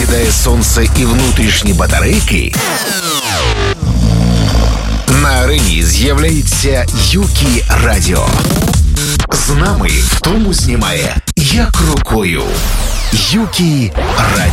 розповідає сонце і внутрішні батарейки, на арені з'являється Юкі Радіо. З нами в тому знімає як рукою. Юкі Радіо.